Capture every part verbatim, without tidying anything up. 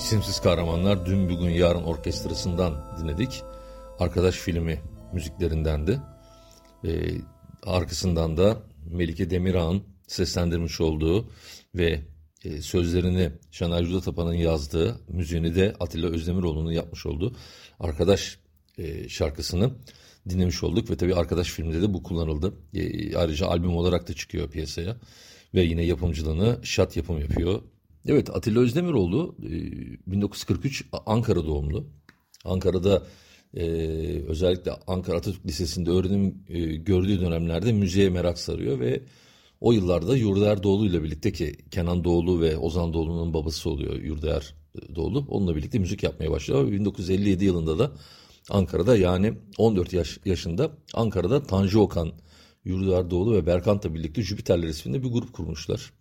İsimsiz Kahramanlar Dün Bugün Yarın Orkestrası'ndan dinledik. Arkadaş filmi müziklerindendi. Ee, arkasından da Melike Demirağ'ın seslendirmiş olduğu ve e, sözlerini Şener Yurdatapan'ın yazdığı, müziğini de Atilla Özdemiroğlu'nun yapmış olduğu Arkadaş e, şarkısını dinlemiş olduk. Ve tabii Arkadaş filmde de bu kullanıldı. E, ayrıca albüm olarak da çıkıyor piyasaya. Ve yine yapımcılığını Şat Yapım yapıyor. Evet, Atilla Özdemiroğlu bin dokuz yüz kırk üç Ankara doğumlu. Ankara'da e, özellikle Ankara Atatürk Lisesi'nde öğrenim e, gördüğü dönemlerde müziğe merak sarıyor ve o yıllarda Yurdaer Doğulu ile birlikte, ki Kenan Doğulu ve Ozan Doğulu'nun babası oluyor Yurdaer Doğulu, onunla birlikte müzik yapmaya başlıyor. bin dokuz yüz elli yedi yılında da Ankara'da, yani on dört yaş, yaşında Ankara'da Tanju Okan, Yurdaer Doğulu ve Berkant'la birlikte Jüpiterler isminde bir grup kurmuşlar.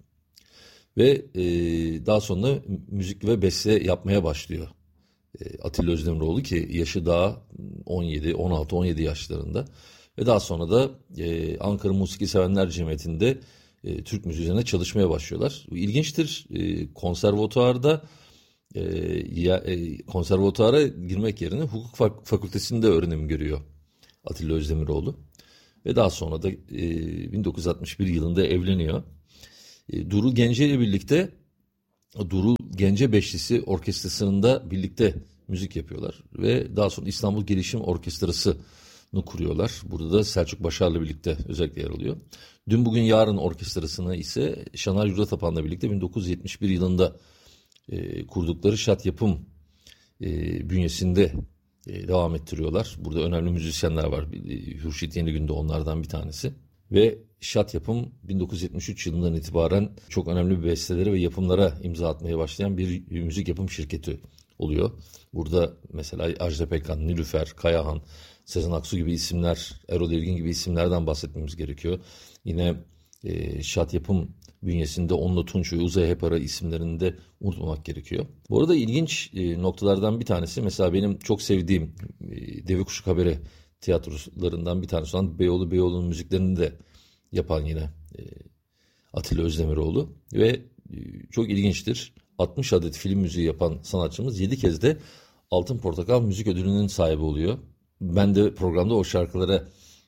Ve e, daha sonra müzik ve beste yapmaya başlıyor e, Atilla Özdemiroğlu, ki yaşı daha on yedi, on altı, on yedi yaşlarında. Ve daha sonra da e, Ankara Musiki Sevenler Cemiyeti'nde e, Türk müziği üzerine çalışmaya başlıyorlar. İlginçtir, e, konservatuarda e, ya, e, konservatuara girmek yerine hukuk fak- fakültesinde öğrenim görüyor Atilla Özdemiroğlu. Ve daha sonra da e, bin dokuz yüz altmış bir yılında evleniyor. Duru Gence ile birlikte Duru Gence Beşlisi Orkestrası'nda birlikte müzik yapıyorlar. Ve daha sonra İstanbul Gelişim Orkestrası'nı kuruyorlar. Burada da Selçuk Başar'la birlikte özellikle yer alıyor. Dün Bugün Yarın Orkestrası'nı ise Şener Yurdatapan'la birlikte bin dokuz yüz yetmiş bir yılında e, kurdukları Şat Yapım e, bünyesinde e, devam ettiriyorlar. Burada önemli müzisyenler var. Hürşit Yenigün de onlardan bir tanesi. Ve Şat Yapım bin dokuz yüz yetmiş üç yılından itibaren çok önemli bir bestelere ve yapımlara imza atmaya başlayan bir müzik yapım şirketi oluyor. Burada mesela Ajda Pekkan, Nilüfer, Kayahan, Sezen Aksu gibi isimler, Erol Evgin gibi isimlerden bahsetmemiz gerekiyor. Yine e, Şat Yapım bünyesinde Onla Tunç ve Uzay Hepara isimlerini de unutmamak gerekiyor. Bu arada ilginç e, noktalardan bir tanesi, mesela benim çok sevdiğim e, Deve Kuşu Kabare tiyatrolarından bir tanesi olan Beyoğlu Beyoğlu'nun müziklerini de yapan yine e, Atilla Özdemiroğlu. Ve e, çok ilginçtir, altmış adet film müziği yapan sanatçımız yedi kez de Altın Portakal Müzik Ödülü'nün sahibi oluyor. Ben de programda o şarkılara,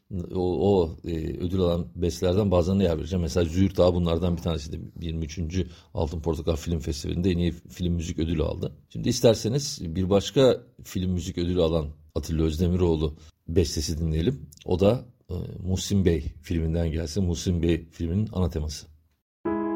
o, o e, ödül alan bestelerden bazılarını yer vereceğim. Mesela Züğürt Ağa bunlardan bir tanesi de yirmi üçüncü Altın Portakal Film Festivali'nde en iyi film müzik ödülü aldı. Şimdi isterseniz bir başka film müzik ödülü alan Atilla Özdemiroğlu bestesi dinleyelim. O da e, Muhsin Bey filminden gelsin. Muhsin Bey filminin ana teması.